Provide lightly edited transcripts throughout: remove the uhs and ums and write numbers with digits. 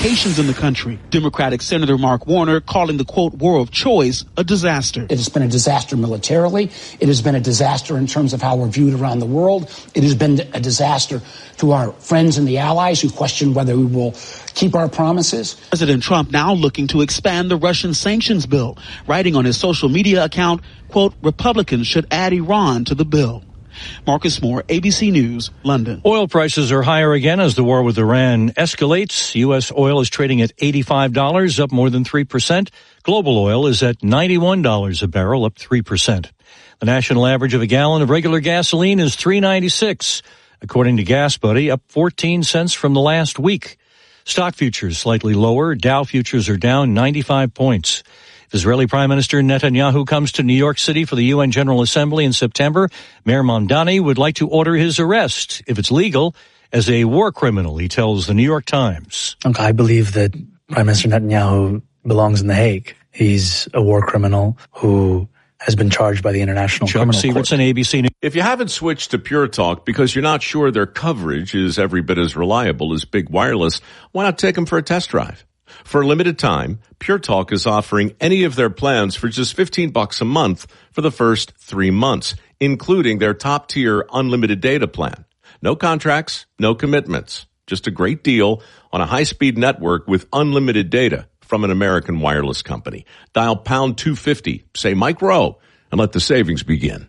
locations in the country. Democratic Senator Mark Warner calling the, quote, war of choice a disaster. It has been a disaster militarily. It has been a disaster in terms of how we're viewed around the world. It has been a disaster to our friends and the allies who question whether we will keep our promises. President Trump now looking to expand the Russian sanctions bill, writing on his social media account, quote, Republicans should add Iran to the bill. Marcus Moore, ABC News, London. Oil prices are higher again as the war with Iran escalates. U.S. oil is trading at $85, up more than 3%. Global oil is at $91 a barrel, up 3%. The national average of a gallon of regular gasoline is $3.96, according to Gas Buddy, up 14 cents from the last week. Stock futures slightly lower. Dow futures are down 95 points. If Israeli Prime Minister Netanyahu comes to New York City for the UN General Assembly in September, Mayor Mamdani would like to order his arrest, if it's legal, as a war criminal, he tells the New York Times. I believe that Prime Minister Netanyahu belongs in The Hague. He's a war criminal who has been charged by the International Criminal Court. ABC News. If you haven't switched to Pure Talk because you're not sure their coverage is every bit as reliable as Big Wireless, why not take them for a test drive? For a limited time, Pure Talk is offering any of their plans for just $15 a month for the first 3 months, including their top-tier unlimited data plan. No contracts, no commitments. Just a great deal on a high-speed network with unlimited data from an American wireless company. Dial pound 250, say Mike Rowe, and let the savings begin.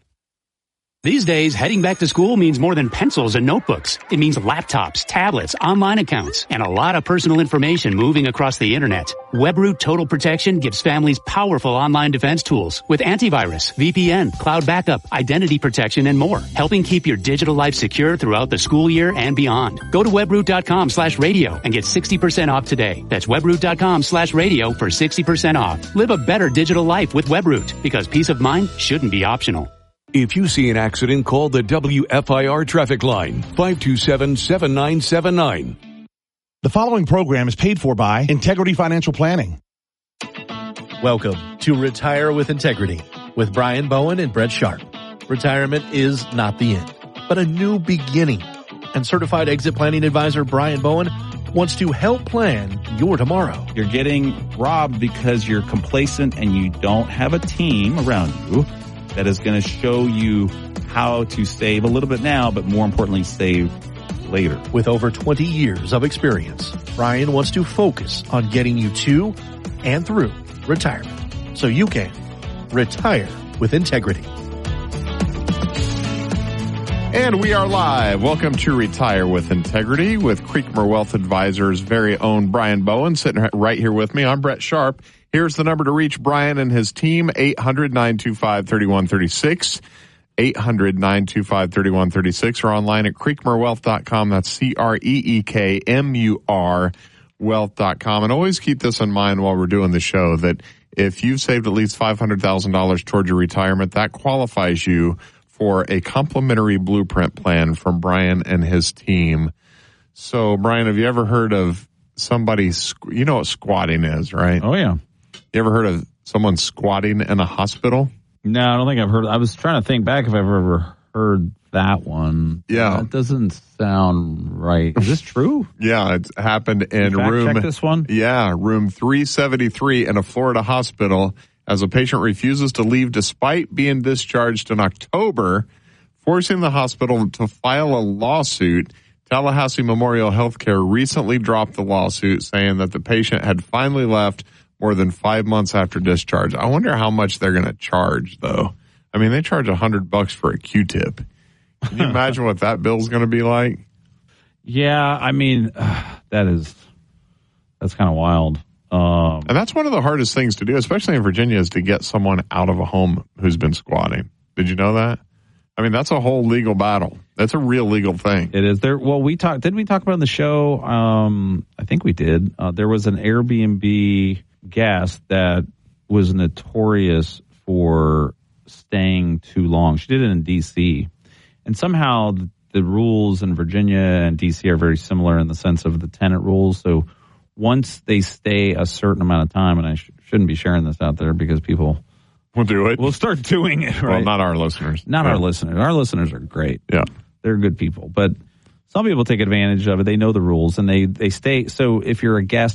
These days, heading back to school means more than pencils and notebooks. It means laptops, tablets, online accounts, and a lot of personal information moving across the internet. WebRoot Total Protection gives families powerful online defense tools with antivirus, VPN, cloud backup, identity protection, and more, helping keep your digital life secure throughout the school year and beyond. Go to webroot.com/radio and get 60% off today. That's webroot.com/radio for 60% off. Live a better digital life with WebRoot, because peace of mind shouldn't be optional. If you see an accident, call the WFIR traffic line, 527-7979. The following program is paid for by Integrity Financial Planning. Welcome to Retire with Integrity with Brian Bowen and Brett Sharp. Retirement is not the end, but a new beginning. And certified exit planning advisor Brian Bowen wants to help plan your tomorrow. You're getting robbed because you're complacent and you don't have a team around you that is going to show you how to save a little bit now, but more importantly, save later. With over 20 years of experience, Brian wants to focus on getting you to and through retirement so you can retire with integrity. And we are live. Welcome to Retire with Integrity with Creekmore Wealth Advisors' very own Brian Bowen, sitting right here with me. I'm Brett Sharp. Here's the number to reach Brian and his team, 800-925-3136, 800-925-3136, or online at creekmorewealth.com. That's CREEKMUR wealth.com. And always keep this in mind while we're doing the show, that if you've saved at least $500,000 toward your retirement, that qualifies you for a complimentary blueprint plan from Brian and his team. So, Brian, have you ever heard of somebody, you know what squatting is, right? Oh, yeah. You ever heard of someone squatting in a hospital? No, I don't think I've heard. I was trying to think back if I've ever heard that one. Yeah. That doesn't sound right. Is this true? Yeah, it happened in check this one? Yeah, room 373 in a Florida hospital as a patient refuses to leave despite being discharged in October, forcing the hospital to file a lawsuit. Tallahassee Memorial Healthcare recently dropped the lawsuit, saying that the patient had finally left more than 5 months after discharge. I wonder how much they're going to charge, though. I mean, they charge $100 for a Q-tip. Can you imagine what that bill's going to be like? Yeah, I mean, that's kind of wild. And that's one of the hardest things to do, especially in Virginia, is to get someone out of a home who's been squatting. Did you know that? I mean, that's a whole legal battle. That's a real legal thing. It is. Well, didn't we talk about on the show? I think we did. There was an Airbnb guest that was notorious for staying too long. She did it in D.C. And somehow the rules in Virginia and D.C. are very similar in the sense of the tenant rules. So once they stay a certain amount of time, and I shouldn't be sharing this out there because people will do it. We'll start doing it, right? Well, not our listeners. Not our listeners. Our listeners are great. Yeah. They're good people. But some people take advantage of it. They know the rules and they stay. So if you're a guest